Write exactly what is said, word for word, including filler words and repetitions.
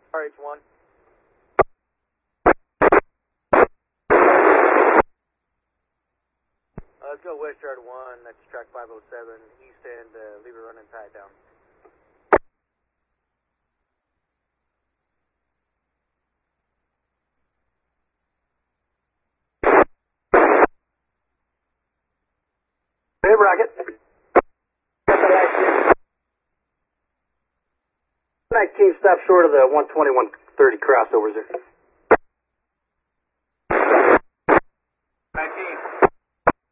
R H one. Uh, let's go West Yard one, that's track five oh seven, east end, uh, leave it running tight down. Hey, Rocket. nineteen, stop short of the one twenty, one thirty crossovers there.